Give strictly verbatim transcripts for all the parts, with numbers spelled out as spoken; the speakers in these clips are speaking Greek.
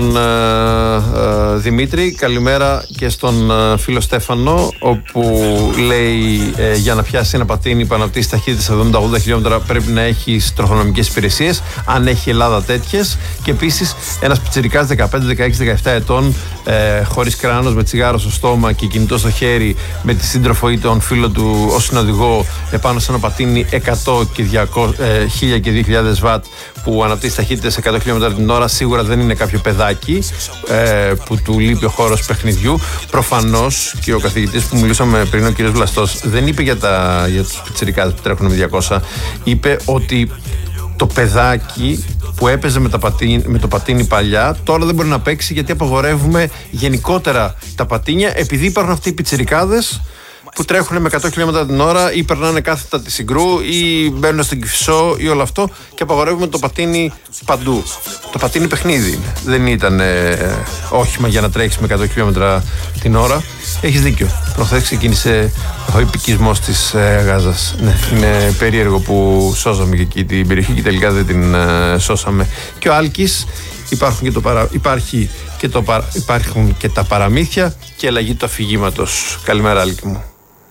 Uh, uh, Δημήτρη, καλημέρα και στον uh, φίλο Στέφανο, όπου λέει uh, για να πιάσει ένα πατίνι πάνω από τις ταχύτητες εβδομήντα ογδόντα χιλιόμετρα πρέπει να έχει τροχονομικές υπηρεσίες, αν έχει η Ελλάδα τέτοιες. Και επίσης ένας πιτσιρικάς δεκαπέντε, δεκαέξι, δεκαεπτά ετών, uh, χωρίς κράνος, με τσιγάρο στο στόμα και κινητό στο χέρι, με τη σύντροφο ή τον φίλο του ως συνοδηγό επάνω σε ένα πατίνι εκατό και διακόσια, uh, χίλια και δύο χιλιάδες βατ που αναπτύσσει ταχύτητες εκατό χιλιόμετρα την ώρα, σίγουρα δεν είναι κάποιο παιδάκι ε, που του λείπει ο χώρος παιχνιδιού. Προφανώς και ο καθηγητής που μιλούσαμε πριν, ο κ. Βλαστός, δεν είπε για, τα, για τους πιτσιρικάδες που τρέχουν με διακόσια. Είπε ότι το παιδάκι που έπαιζε με, τα πατίνι, με το πατίνι παλιά τώρα δεν μπορεί να παίξει, γιατί απαγορεύουμε γενικότερα τα πατίνια, επειδή υπάρχουν αυτοί οι πιτσιρικάδες που τρέχουν με εκατό χιλιόμετρα την ώρα ή περνάνε κάθετα τη Συγκρού ή μπαίνουν στην Κηφισό ή όλο αυτό, και απαγορεύουμε το πατίνι παντού. Το πατίνι παιχνίδι είναι. Δεν ήταν ε, όχημα για να τρέχεις με εκατό χιλιόμετρα την ώρα. Έχεις δίκιο. Προχθές ξεκίνησε ο υπηκισμός της ε, Γάζας. Ναι, είναι περίεργο που σώσαμε και εκεί την περιοχή και τελικά δεν την ε, σώσαμε. Και ο Άλκης, υπάρχουν και, το παρα... Υπάρχει και το παρα... υπάρχουν και τα παραμύθια και αλλαγή του αφηγήματος. Καλημέρα, Άλκη μου.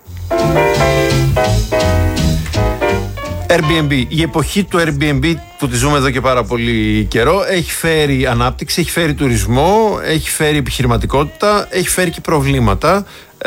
Airbnb. Η εποχή του Airbnb που τη ζούμε εδώ και πάρα πολύ καιρό έχει φέρει ανάπτυξη, έχει φέρει τουρισμό, έχει φέρει επιχειρηματικότητα, έχει φέρει και προβλήματα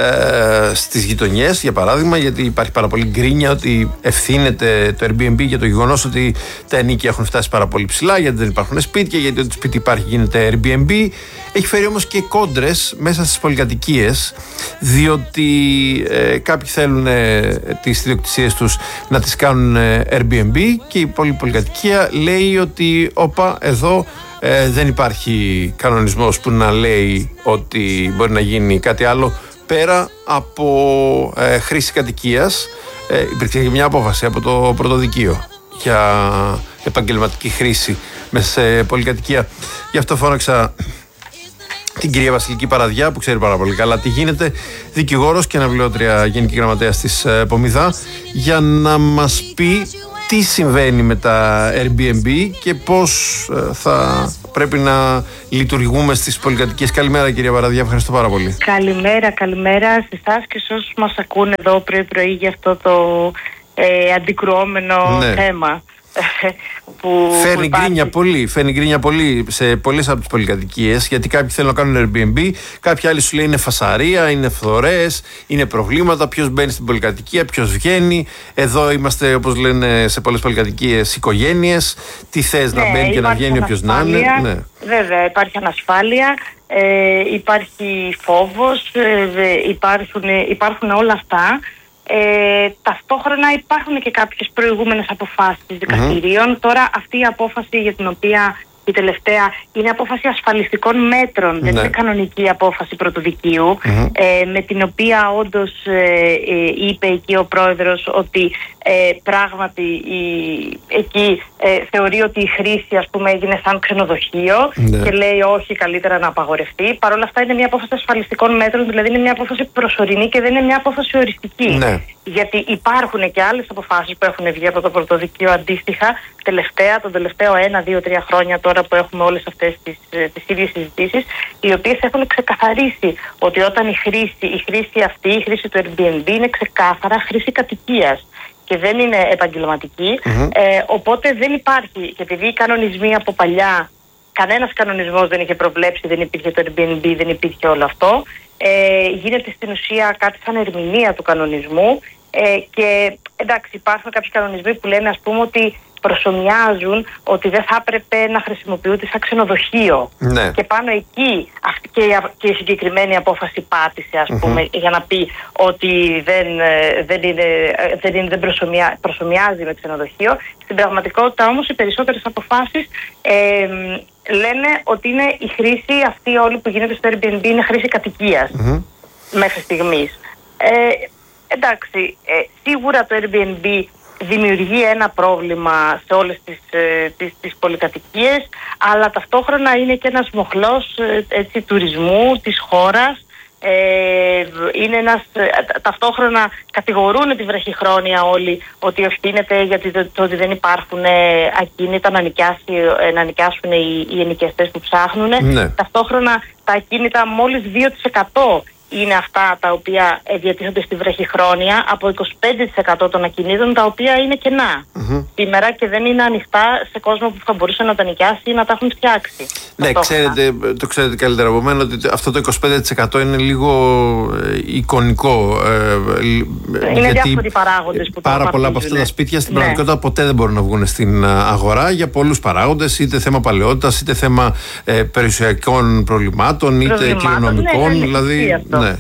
ε, στις γειτονιές, για παράδειγμα, γιατί υπάρχει πάρα πολύ γκρίνια ότι ευθύνεται το Airbnb για το γεγονός ότι τα ενοίκια έχουν φτάσει πάρα πολύ ψηλά, γιατί δεν υπάρχουν σπίτια, γιατί ό,τι σπίτι υπάρχει γίνεται Airbnb. Έχει φέρει όμως και κόντρες μέσα στις πολυκατοικίες, διότι ε, κάποιοι θέλουν ε, τις ιδιοκτησίες τους να τις κάνουν ε, Airbnb, και η πόλη πολυκατοικία λέει ότι όπα, εδώ ε, δεν υπάρχει κανονισμός που να λέει ότι μπορεί να γίνει κάτι άλλο πέρα από ε, χρήση κατοικίας. Ε, υπήρξε και μια απόφαση από το πρωτοδικείο για επαγγελματική χρήση μέσα σε πολυκατοικία. Γι' αυτό φώναξα την κυρία Βασιλική Παραδιά, που ξέρει πάρα πολύ καλά τι γίνεται, δικηγόρος και αναπληρώτρια γενική γραμματέας της ε, Πομιδά, για να μας πει τι συμβαίνει με τα Airbnb και πώς ε, θα πρέπει να λειτουργούμε στις πολυκατοικίες. Καλημέρα, κυρία Παραδιά, ευχαριστώ πάρα πολύ. Καλημέρα, καλημέρα σε εσάς και σε όσους μας ακούνε εδώ πρωί-πρωί για αυτό το ε, αντικρουόμενο ναι. θέμα. Που φέρνει που γκρίνια πολύ, φέρνει γκρίνια πολύ σε πολλές από τις πολυκατοικίες, γιατί κάποιοι θέλουν να κάνουν Airbnb, κάποιοι άλλοι σου λέει είναι φασαρία, είναι φθορές, είναι προβλήματα, ποιος μπαίνει στην πολυκατοικία, ποιος βγαίνει. Εδώ είμαστε, όπως λένε σε πολλές πολυκατοικίες, οικογένειες. Τι θες, ναι, να μπαίνει και να βγαίνει όποιος να είναι. Ναι. Βέβαια, υπάρχει ανασφάλεια, ε, υπάρχει φόβος, ε, υπάρχουν, υπάρχουν όλα αυτά. Ε, ταυτόχρονα υπάρχουν και κάποιες προηγούμενες αποφάσεις δικαστηρίων. Mm-hmm. Τώρα αυτή η απόφαση για την οποία η τελευταία είναι απόφαση ασφαλιστικών μέτρων, mm-hmm. δεν είναι κανονική απόφαση πρωτοδικείου, mm-hmm. ε, με την οποία όντως ε, ε, είπε εκεί ο πρόεδρος ότι ε, πράγματι η, εκεί ε, θεωρεί ότι η χρήση, ας πούμε, έγινε σαν ξενοδοχείο, mm-hmm. και λέει όχι, καλύτερα να απαγορευτεί. Παρ' όλα αυτά είναι μια απόφαση ασφαλιστικών μέτρων, δηλαδή είναι μια απόφαση προσωρινή και δεν είναι μια απόφαση οριστική. Mm-hmm. Γιατί υπάρχουν και άλλες αποφάσεις που έχουν βγει από το πρωτοδικείο αντίστοιχα, τελευταία, τον τελευταίο ένα, δύο, τρία χρόνια τώρα που έχουμε όλες αυτές τις, τις ίδιες συζητήσεις, οι οποίες έχουν ξεκαθαρίσει ότι όταν η χρήση, η χρήση αυτή, η χρήση του Airbnb είναι ξεκάθαρα χρήση κατοικίας και δεν είναι επαγγελματική, mm-hmm. ε, οπότε δεν υπάρχει, και επειδή οι κανονισμοί από παλιά, κανένας κανονισμός δεν είχε προβλέψει, δεν υπήρχε το Airbnb, δεν υπήρχε όλο αυτό, ε, γίνεται στην ουσία κάτι σαν ερμηνεία του κανονισμού, ε, και εντάξει, υπάρχουν κάποιοι κανονισμοί που λένε, ας πούμε, ότι προσομοιάζουν ότι δεν θα έπρεπε να χρησιμοποιούνται σαν ξενοδοχείο. Ναι. Και πάνω εκεί αυτή και, η, και η συγκεκριμένη απόφαση πάτησε, ας mm-hmm. πούμε, για να πει ότι δεν, δεν, είναι, δεν, είναι, δεν προσομοιά, προσομοιάζει με ξενοδοχείο. Στην πραγματικότητα όμως οι περισσότερες αποφάσεις ε, λένε ότι είναι η χρήση αυτή όλη που γίνεται στο Airbnb είναι χρήση κατοικίας mm-hmm. μέχρι στιγμής. Ε, εντάξει, ε, σίγουρα το Airbnb δημιουργεί ένα πρόβλημα σε όλες τις, ε, τις, τις πολυκατοικίες, αλλά ταυτόχρονα είναι και ένας μοχλός ε, έτσι, τουρισμού της χώρας, Ε, είναι ένας, ταυτόχρονα κατηγορούν τη βραχυχρόνια όλοι ότι ευθύνεται γιατί το, το ότι δεν υπάρχουν ακίνητα να, νοικιάσει, να νοικιάσουν οι, οι ενοικιαστές που ψάχνουν. Ναι. Ταυτόχρονα τα ακίνητα μόλις δύο τοις εκατό είναι αυτά τα οποία διατίθενται στη βραχυχρόνια από είκοσι πέντε τοις εκατό των ακινήτων τα οποία είναι κενά mm-hmm. σήμερα και δεν είναι ανοιχτά σε κόσμο που θα μπορούσε να τα νοικιάσει ή να τα έχουν φτιάξει. Ναι, ξέρετε, το ξέρετε καλύτερα από μένα ότι αυτό το είκοσι πέντε τοις εκατό είναι λίγο ε, εικονικό. Ε, είναι διάφοροι παράγοντες που πάρα το πολλά από αυτά τα σπίτια στην ναι. πραγματικότητα ποτέ δεν μπορούν να βγουν στην αγορά για πολλούς παράγοντες, είτε θέμα παλαιότητας, είτε θέμα ε, περιουσιακών προβλημάτων, είτε κληρονομικών. Ναι, ναι, ναι, δηλαδή, ναι.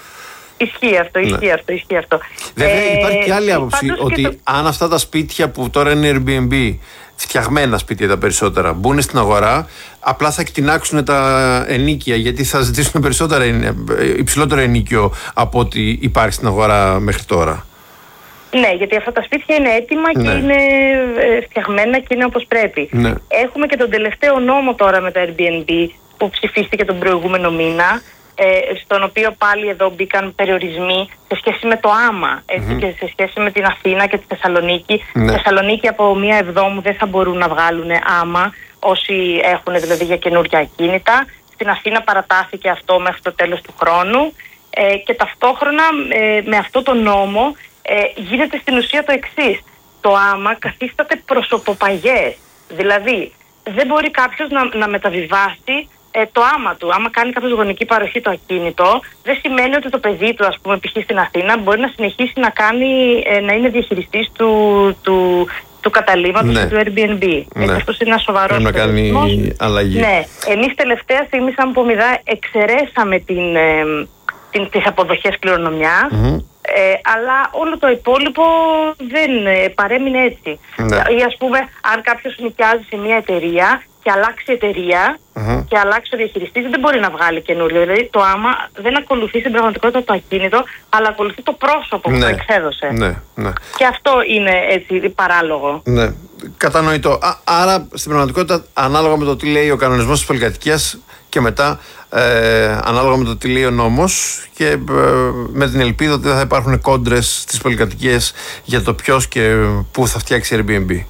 Ισχύει αυτό, ισχύει ναι. αυτό, ισχύει αυτό. Βέβαια ε, υπάρχει και άλλη άποψη ότι το... αν αυτά τα σπίτια που τώρα είναι Airbnb, φτιαγμένα σπίτια τα περισσότερα, μπουν στην αγορά, απλά θα εκτινάξουν τα ενίκια γιατί θα ζητήσουν περισσότερα, υψηλότερο ενίκιο από ό,τι υπάρχει στην αγορά μέχρι τώρα. Ναι, γιατί αυτά τα σπίτια είναι έτοιμα ναι. και είναι φτιαγμένα και είναι όπως πρέπει. Ναι. Έχουμε και τον τελευταίο νόμο τώρα με τα Airbnb που ψηφίστηκε τον προηγούμενο μήνα, Ε, στον οποίο πάλι εδώ μπήκαν περιορισμοί σε σχέση με το άμα έτσι, mm-hmm. και σε σχέση με την Αθήνα και τη Θεσσαλονίκη. Ναι. Στη Θεσσαλονίκη από μία εβδόμου δεν θα μπορούν να βγάλουν άμα όσοι έχουν δηλαδή για καινούργια ακίνητα. Στην Αθήνα παρατάθηκε αυτό μέχρι το τέλος του χρόνου ε, και ταυτόχρονα ε, με αυτό το νόμο ε, γίνεται στην ουσία το εξής. Το άμα καθίσταται προσωποπαγές. Δηλαδή δεν μπορεί κάποιος να, να μεταβιβάσει Ε, το άμα του. Άμα κάνει κάποιος γονική παροχή το ακίνητο, δεν σημαίνει ότι το παιδί του, ας πούμε, π.χ. στην Αθήνα, μπορεί να συνεχίσει να, κάνει, ε, να είναι διαχειριστής του, του, του καταλύματος ναι. του Airbnb. Ναι. Έτσι, αυτός είναι ένα σοβαρό πρέπει να κάνει αλλαγή. Ναι. Εμείς τελευταία στιγμή, σαν Πομιδά, εξαιρέσαμε την, ε, την, τις αποδοχές κληρονομιάς, mm-hmm. ε, αλλά όλο το υπόλοιπο δεν ε, παρέμεινε έτσι. Ναι. Ή, ας πούμε, αν κάποιος νοικιάζει σε μια εταιρεία και αλλάξει εταιρεία mm-hmm. και αλλάξει ο διαχειριστής, δεν μπορεί να βγάλει καινούριο. Δηλαδή το άμα δεν ακολουθεί στην πραγματικότητα το ακίνητο, αλλά ακολουθεί το πρόσωπο ναι. που το εξέδωσε. Ναι, ναι. Και αυτό είναι έτσι παράλογο. Ναι, κατανοητό. Α, άρα στην πραγματικότητα, ανάλογα με το τι λέει ο κανονισμός της πολυκατοικίας και μετά ε, ανάλογα με το τι λέει ο νόμος και ε, με την ελπίδα ότι δεν θα υπάρχουν κόντρες στις πολυκατοικίες για το ποιος και πού θα φτιάξει Airbnb.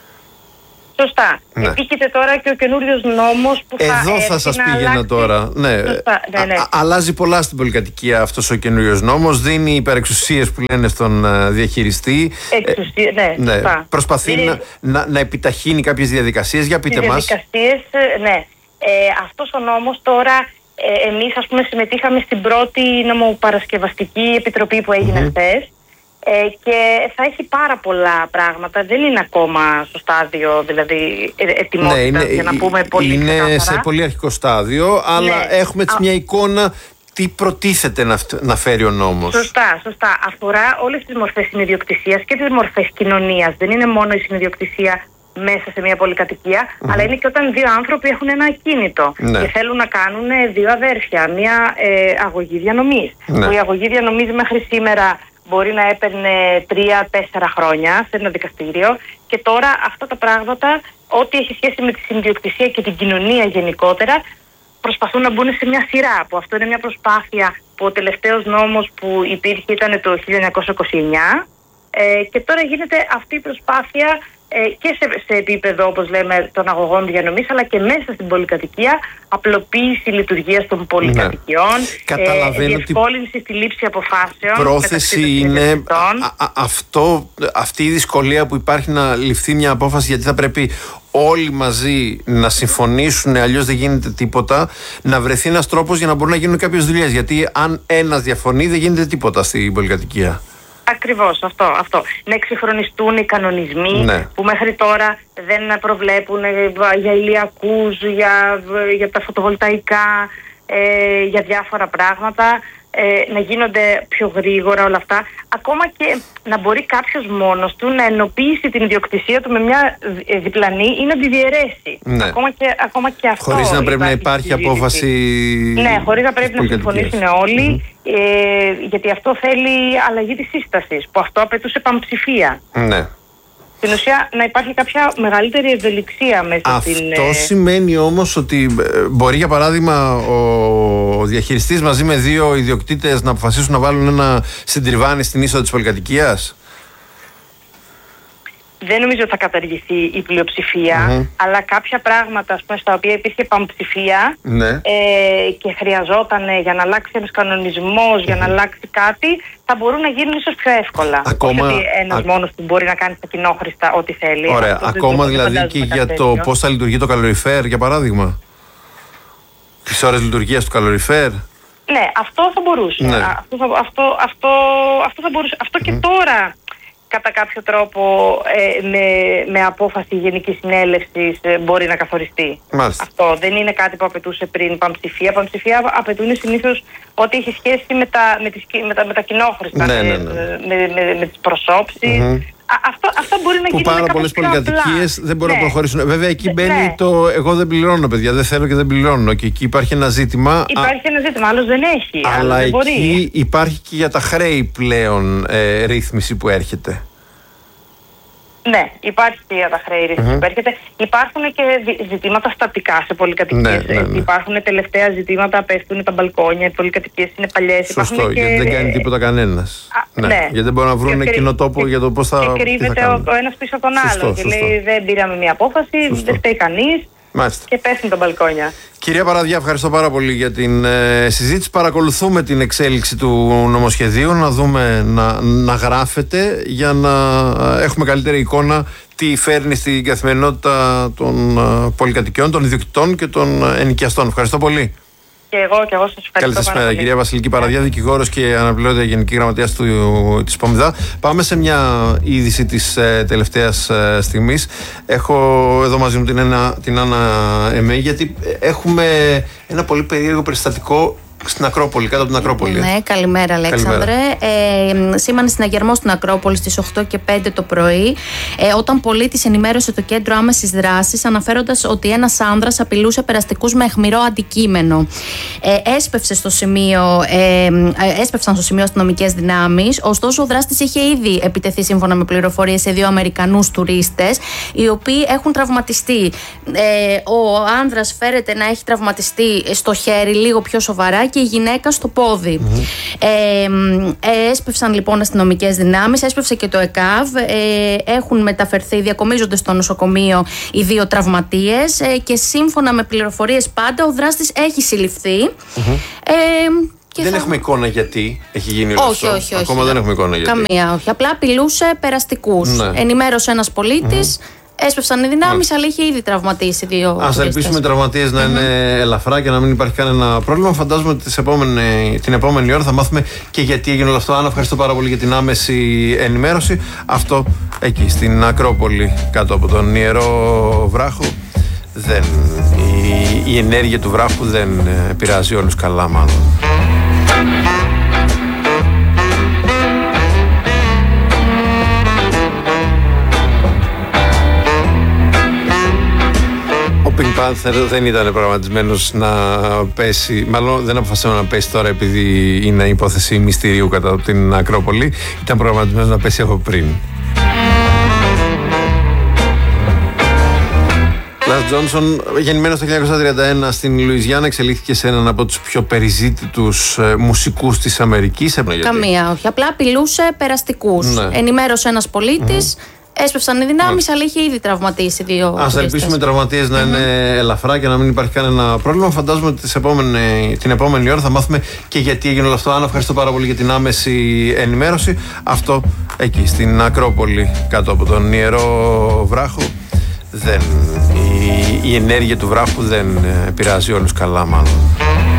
Σωστά. Ναι. Επίκειται τώρα και ο καινούριος νόμος που θα Εδώ θα σας πήγαινα αλλάξει... τώρα. Ναι. Σωστά. Ναι, ναι. Α, αλλάζει πολλά στην πολυκατοικία αυτός ο καινούριος νόμος. Δίνει υπερεξουσίες που λένε στον διαχειριστή. Εξουσία, ναι, ναι. Σωστά. Προσπαθεί Είναι... να, να, να επιταχύνει κάποιες διαδικασίες. Για πείτε μας. Διαδικασίες, ναι. Ε, αυτός ο νόμος τώρα, ε, εμείς ας πούμε συμμετείχαμε στην πρώτη νομοπαρασκευαστική επιτροπή που έγινε mm-hmm. χθες. Ε, και θα έχει πάρα πολλά πράγματα. Δεν είναι ακόμα στο στάδιο δηλαδή ετοιμότητας, ναι, είναι, για να πούμε πολύ είναι ξεκάθαρα. Σε πολύ αρχικό στάδιο, αλλά ναι. έχουμε έτσι μια εικόνα τι προτίθεται να, να φέρει ο νόμος. Σωστά, σωστά. Αφορά όλες τις μορφές συνειδιοκτησίας και τις μορφές κοινωνίας. Δεν είναι μόνο η συνειδιοκτησία μέσα σε μια πολυκατοικία, mm-hmm. αλλά είναι και όταν δύο άνθρωποι έχουν ένα ακίνητο ναι. και θέλουν να κάνουν δύο αδέρφια, μια ε, αγωγή διανομής. Ναι. Που η αγωγή διανομής μέχρι σήμερα μπορεί να έπαιρνε τρία-τέσσερα χρόνια σε ένα δικαστήριο και τώρα αυτά τα πράγματα, ό,τι έχει σχέση με τη συνδιοκτησία και την κοινωνία γενικότερα, προσπαθούν να μπουν σε μια σειρά. Που αυτό είναι μια προσπάθεια που ο τελευταίος νόμος που υπήρχε ήταν το χίλια εννιακόσια είκοσι εννιά ε, και τώρα γίνεται αυτή η προσπάθεια ε, και σε, σε επίπεδο, όπως λέμε, των αγωγών διανομής, αλλά και μέσα στην πολυκατοικία, απλοποίηση λειτουργίας των πολυκατοικιών, ναι. ε, διευκόλυνση στη λήψη αποφάσεων. Πρόθεση είναι α, α, αυτό, αυτή η δυσκολία που υπάρχει να ληφθεί μια απόφαση, γιατί θα πρέπει όλοι μαζί να συμφωνήσουν, αλλιώς δεν γίνεται τίποτα, να βρεθεί ένας τρόπος για να μπορούν να γίνουν κάποιες δουλειές. Γιατί αν ένας διαφωνεί, δεν γίνεται τίποτα στην πολυκατοικία. Ακριβώς, αυτό, αυτό. Να εξυγχρονιστούν οι κανονισμοί ναι. που μέχρι τώρα δεν προβλέπουν για ηλιακούς, για, για τα φωτοβολταϊκά, ε, για διάφορα πράγματα, ε, να γίνονται πιο γρήγορα όλα αυτά. Ακόμα και να μπορεί κάποιος μόνος του να ενοποιήσει την ιδιοκτησία του με μια διπλανή ή να τη διαιρέσει. Ναι. Ακόμα, και, ακόμα και αυτό. Χωρίς να πρέπει να υπάρχει απόφαση. Ναι, χωρίς να πρέπει να συμφωνήσουν όλοι. Mm-hmm. Ε, γιατί αυτό θέλει αλλαγή της σύστασης, που αυτό απαιτούσε πανψηφία. Ναι. στην ουσία να υπάρχει κάποια μεγαλύτερη ευελιξία μέσα Αυτό στην... Αυτό σημαίνει όμως ότι μπορεί, για παράδειγμα, ο διαχειριστής μαζί με δύο ιδιοκτήτες να αποφασίσουν να βάλουν ένα συντριβάνι στην είσοδο της πολυκατοικίας. Δεν νομίζω ότι θα καταργηθεί η πλειοψηφία, mm-hmm. αλλά κάποια πράγματα, ας πούμε, στα οποία υπήρχε πανψηφία ναι. ε, και χρειαζόταν για να αλλάξει ένας κανονισμός, mm-hmm. για να αλλάξει κάτι, θα μπορούν να γίνουν ίσως πιο εύκολα. Ακόμα... Όχι ότι ένας α... μόνος που μπορεί να κάνει στα κοινόχρηστα ό,τι θέλει. Ωραία. Αυτό ακόμα δηλαδή και για το πώς θα λειτουργεί το καλοριφέρ, για παράδειγμα. Τις ώρες λειτουργίας του καλοριφέρ. Ναι, αυτό θα μπορούσε. Ναι. Αυτό, θα, αυτό, αυτό, αυτό θα μπορούσε. Αυτό mm-hmm. και τώρα, κατά κάποιο τρόπο, ε, με, με απόφαση Γενικής Συνέλευσης ε, μπορεί να καθοριστεί. Μάλιστα. Αυτό δεν είναι κάτι που απαιτούσε πριν πανψηφία. Πανψηφία απαιτούν συνήθως ό,τι έχει σχέση με τα, με τις, με τα, με τα κοινόχρηστα, ναι, ναι, ναι. Με, με, με, με τις προσώψεις. Mm-hmm. Α, αυτό, αυτό μπορεί να γίνει. Που πάρα πολλές πολυκατοικίες δεν μπορούν ναι. να προχωρήσουν. Βέβαια, εκεί ναι. μπαίνει ναι. το εγώ δεν πληρώνω, παιδιά. Δεν θέλω και δεν πληρώνω. Και εκεί υπάρχει ένα ζήτημα. Υπάρχει ένα ζήτημα, άλλος δεν έχει. Αλλά δεν εκεί μπορεί. Υπάρχει και για τα χρέη πλέον ε, ρύθμιση που έρχεται. Ναι, υπάρχει και για τα χρέη ρύθμιση mm-hmm. που έρχεται. Υπάρχουν και ζητήματα στατικά σε πολυκατοικίες. Ναι, ναι, ναι. Υπάρχουν τελευταία ζητήματα, πέφτουν τα μπαλκόνια, οι πολυκατοικίες είναι παλιές. Σωστό, και... γιατί δεν κάνει τίποτα κανένας. Ναι. Ναι. Γιατί δεν μπορούν να βρουν και κοινό τόπο και, για το πώς θα. Και κρύβεται ο, ο ένας πίσω τον σωστό, άλλον. σωστό. Και λέει δεν πήραμε μια απόφαση, σωστό. Δεν φταίει κανείς. Μάλιστα. Και πέφτουν τα μπαλκόνια. Κυρία Παραδιά, ευχαριστώ πάρα πολύ για την ε, συζήτηση. Παρακολουθούμε την εξέλιξη του νομοσχεδίου, να δούμε να, να γράφεται για να έχουμε καλύτερη εικόνα τι φέρνει στην καθημερινότητα των ε, πολυκατοικιών, των ιδιοκτητών και των ενοικιαστών. Ευχαριστώ πολύ. Και εγώ και εγώ σας ευχαριστώ. Καλή σας μέρα, κυρία Βασιλική Παραδιά, δικηγόρος και αναπληρώτρια Γενική Γραμματέας της Πομιδά. Πάμε σε μια είδηση της ε, τελευταίας ε, στιγμής. Έχω εδώ μαζί μου την, ένα, την Άννα Εμέ, γιατί έχουμε ένα πολύ περίεργο περιστατικό στην Ακρόπολη, κάτω από την Ακρόπολη. Ναι, καλημέρα, Αλέξανδρε. Ε, σήμανε συναγερμό στην Ακρόπολη στις οκτώ και πέντε το πρωί, ε, όταν πολίτης ενημέρωσε το κέντρο άμεσης δράσης, αναφέροντας ότι ένας άνδρας απειλούσε περαστικούς με αιχμηρό αντικείμενο. Ε, έσπευσε στο σημείο, ε, έσπευσαν στο σημείο αστυνομικές δυνάμεις, ωστόσο ο δράστης είχε ήδη επιτεθεί, σύμφωνα με πληροφορίες, σε δύο Αμερικανούς τουρίστες, οι οποίοι έχουν τραυματιστεί. Ε, ο άνδρας φέρεται να έχει τραυματιστεί στο χέρι, λίγο πιο σοβαρά, και η γυναίκα στο πόδι. Mm-hmm. Ε, έσπευσαν λοιπόν αστυνομικές δυνάμεις, έσπευσε και το ΕΚΑΒ. Ε, έχουν μεταφερθεί, διακομίζονται στο νοσοκομείο οι δύο τραυματίες ε, και σύμφωνα με πληροφορίες πάντα ο δράστης έχει συλληφθεί. Mm-hmm. Ε, Και δεν θα... έχουμε εικόνα γιατί έχει γίνει όλο αυτό. Όχι, όχι, όχι. Ακόμα δεν έχουμε εικόνα γιατί. Καμία, όχι. Απλά απειλούσε περαστικούς. Ναι. Ενημέρωσε ένας πολίτης. Mm-hmm. Έσπευσαν οι δυνάμεις, αλλά είχε ήδη τραυματίσει δύο. Ας ελπίσουμε οι τραυματίες να mm-hmm. είναι ελαφρά και να μην υπάρχει κανένα πρόβλημα. Φαντάζομαι ότι τις επόμενη, την επόμενη ώρα θα μάθουμε και γιατί έγινε όλο αυτό. Άννα, ευχαριστώ πάρα πολύ για την άμεση ενημέρωση. Αυτό εκεί στην Ακρόπολη, κάτω από τον Ιερό Βράχο. Δεν, η, η ενέργεια του βράχου δεν πειράζει όλους καλά, μάλλον. Ο Pink Panther δεν ήταν προγραμματισμένος να πέσει, μάλλον δεν αποφασίσαμε να πέσει τώρα επειδή είναι υπόθεση μυστηρίου κατά την Ακρόπολη. Ήταν προγραμματισμένος να πέσει από πριν. Λας Τζόνσον, γεννημένος το χίλια εννιακόσια τριάντα ένα στην Λουιζιάννα, εξελίχθηκε σε έναν από τους πιο περιζήτητους ε, μουσικούς της Αμερικής. Καμία, όχι. Απλά απειλούσε περαστικούς. Ναι. Ενημέρωσε ένας πολίτης. Mm-hmm. Έσπευσαν οι δυνάμεις, αλλά είχε ήδη τραυματίσει δύο. Ας ελπίσουμε οι τραυματίες να είναι mm-hmm. ελαφρά και να μην υπάρχει κανένα πρόβλημα. Φαντάζομαι ότι τις επόμενη, την επόμενη ώρα θα μάθουμε και γιατί έγινε όλο αυτό. Άννα, ευχαριστώ πάρα πολύ για την άμεση ενημέρωση. Αυτό εκεί στην Ακρόπολη, κάτω από τον Ιερό Βράχο. Δεν, η, η ενέργεια του βράχου δεν πειράζει όλους καλά, μάλλον.